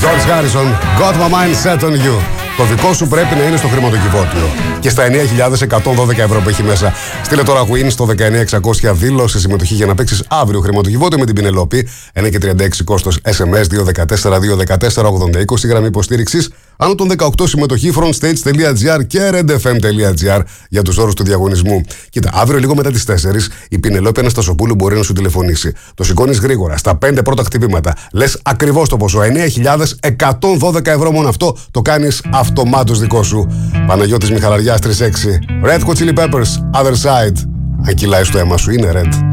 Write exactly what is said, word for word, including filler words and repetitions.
George Harrison, Got my mind set on you. Το δικό σου πρέπει να είναι στο χρηματοκιβώτιο. Και στα εννέα χιλιάδες εκατόν δώδεκα ευρώ που έχει μέσα. Στείλε τώρα Win στο δεκαεννέα εξακόσια, δήλωσε συμμετοχή για να παίξεις αύριο χρηματοκιβώτιο με την Πινελόπη. ένα και τριάντα έξι κόστος ες εμ ες δύο ένα τέσσερα δύο ένα τέσσερα ογδόντα είκοσι, γραμμή υποστήριξης. Άνω των δεκαοκτώ συμμετοχή frontstage τελεία gr και redfm τελεία gr για τους όρους του διαγωνισμού. Κοίτα, αύριο λίγο μετά τις τέσσερις η Πινελόπη Αναστασοπούλου μπορεί να σου τηλεφωνήσει. Το σηκώνεις γρήγορα στα πέντε πρώτα χτυπήματα. Λες ακριβώς το ποσό, εννέα χιλιάδες εκατόν δώδεκα ευρώ μόνο αυτό. Το κάνεις αυτομάτως δικό σου. Παναγιώτης Μιχαλαριάς τρία έξι. Red Hot Chili Peppers, Other Side. Αν κυλάει στο αίμα σου, είναι Red.